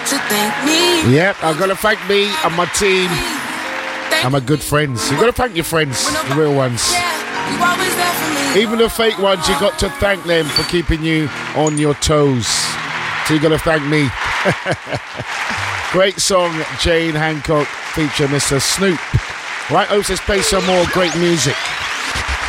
to thank me. Yep, I've got to thank me and my team and my good friends. You've got to thank your friends, the real ones. Yeah, you always there for me. Even the fake ones, you got to thank them for keeping you on your toes. So you got to thank me. Great song, Jane Hancock feature Mr. Snoop. Right, let's play some more great music.